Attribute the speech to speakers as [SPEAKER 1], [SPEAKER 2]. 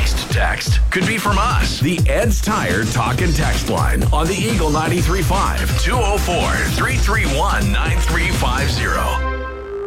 [SPEAKER 1] next text could be from us. The Ed's Tire Talk and Text line on the Eagle 93.5 204-331-9350.